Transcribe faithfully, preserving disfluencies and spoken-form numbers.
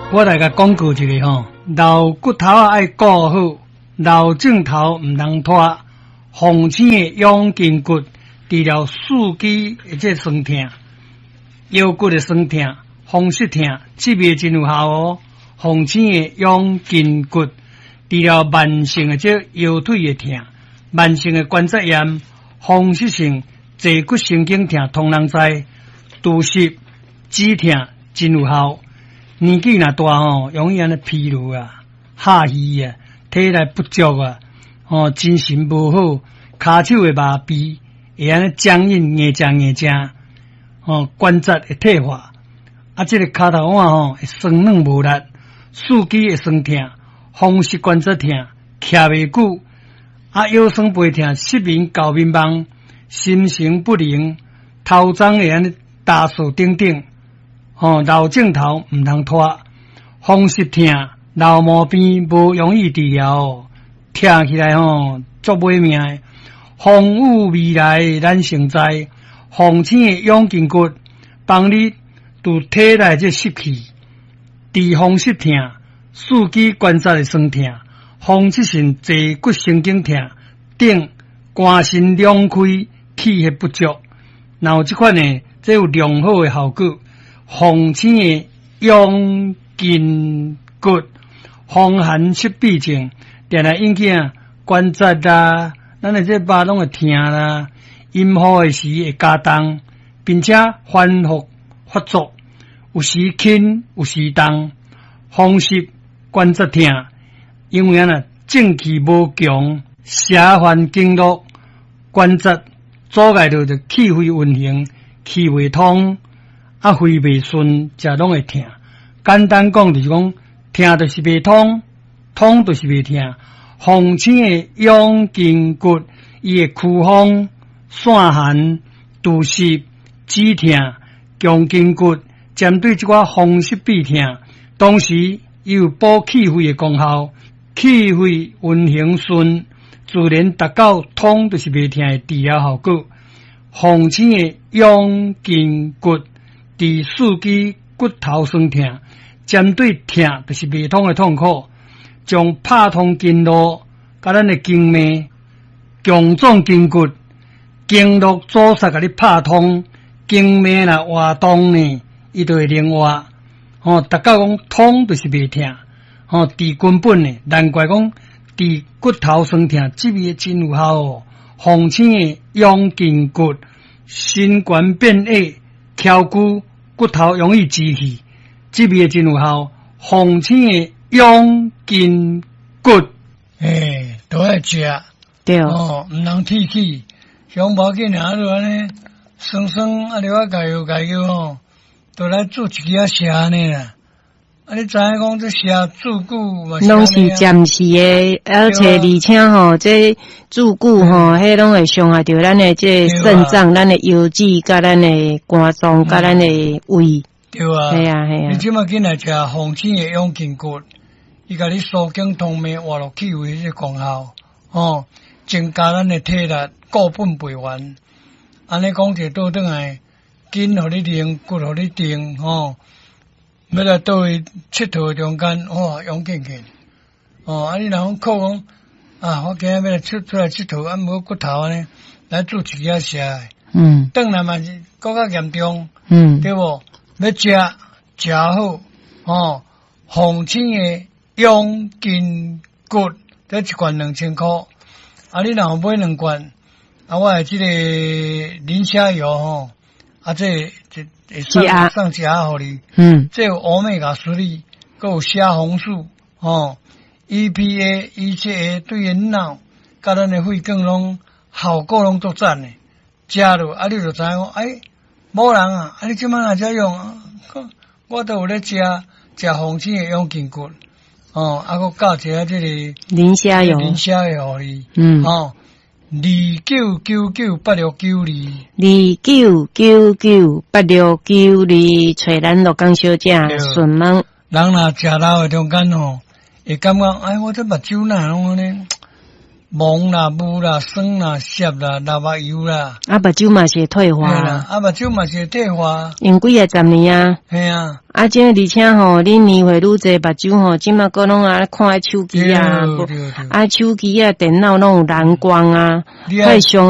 我来甲广告一个吼，老骨头啊爱顾好，老镜头唔通拖。红星的养筋骨治疗四肢或者酸痛、腰骨的酸痛、风湿痛，这边真有效哦。红星的养筋骨治疗慢性的这腰腿的痛、慢性的关节炎、风湿性坐骨神经痛，通人知。拄湿、止痛真有效。年纪若大吼，容易安尼疲劳啊、下虚啊、体力不足啊，哦，精神无好，骹手会麻痹，会安尼僵硬、硬僵硬僵，哦，关节会退化，啊，这个骹头腕吼会酸软无力，四肢会酸痛，风湿关节痛，徛袂久，啊，腰酸背痛，失眠、高眠梦，心神不宁，头鬃会安尼打数等等。哦，老镜头唔通拖，风湿痛、老毛病无容易治疗哦，听起来吼足歹命的。风雨未来咱成知，红星的养筋骨帮你拄体内这湿气，治风湿痛、四肢关节的酸痛、风湿性坐骨神经痛等肝肾两开、气血不足，然后这款呢，这有良好的效果。红星的养筋骨，风寒湿痹症，定来引起啊关节啦，咱的这巴拢会痛啦，阴雨的时会加重，并且反复发作，有时轻，有时重，风湿关节痛，因为啊正气无强，下犯经络，关节阻碍到的气血运行，气未通。啊，肺袂顺，则拢会痛。简单讲就是讲，痛就是袂通，通就是袂痛。红星的养筋骨，伊会驱风、散寒、除湿、止痛、强筋骨，针对这款风湿痹痛，同时伊有补气血的功效，气血运行顺，自然达到通就是袂痛的治疗效果。红星的养筋骨。治四肢骨头酸痛，针对痛就是袂通的痛苦，将拍通经络，甲咱的经脉、强壮筋骨、经络阻塞，甲你拍通，经脉若活动呢，伊就会灵活。哦，达到讲通就是袂痛，哦，治根本呢，难怪讲治骨头酸痛，这味真有效哦。红星的养筋骨，心冠变矮。挑骨骨头容易积气，这味真有效。红星的养筋骨， 诶，都爱食， 对哦，唔通铁气，上无紧啊，就安尼酸酸啊，了啊，加油加油吼，都来做一支啊食呢啦。啊，你知影讲这食煮久嘛？ 拢是暂时的，而且而且吼，这煮久吼，迄拢会伤害到咱的这肾脏、咱的腰子、甲咱的肝脏、甲咱的胃。 对啊， 系啊系啊。 你即马紧来食红星的养筋骨，伊甲你疏经通脉、活络气血这功效，哦，增加咱的体力、固本培元。安尼讲就倒转来，筋互你练，骨互你定，吼。要来倒位佚佗中间，哇，勇健健。哦，啊，你若讲靠讲啊，我今日要来出出来佚佗，啊，无骨头呢，来做一支啊食诶。 嗯。 转来嘛是更较严重。 嗯。 对无？要食食好，哦，红星诶养筋骨，这一罐两千箍。啊，你若买两罐，啊，我诶即个磷虾油吼，啊，这这。会上上加互你， 嗯， 这有欧米伽三粒，佮有虾红素，哦 ，E P A、E C A 对人脑，甲咱的肺更拢效果拢足赞的。食落，啊，你就知影，哎，某人啊，啊，你即摆若遮用，啊、我都有咧食食红星的养筋骨，哦，啊，佮教一下这个磷虾油， 磷虾油互你， 嗯， 哦。二九九九八六九二， 二九九九八六九二，找咱罗江小姐询问。 人若食老的中间吼，会感觉哎，我这目睭哪拢安尼， 蒙啦、雾啦、酸啦、涩啦、老目油啦， 啊，目睭嘛是会退嘿化， 啦，啊，目睭嘛是会退化， 用几啊十年啊。 嘿啊， 啊，即而且吼，恁年岁愈侪，目睭吼，即马个拢啊看手机啊， 对对对啊手机啊、电脑拢有蓝光啊， 你啊太伤。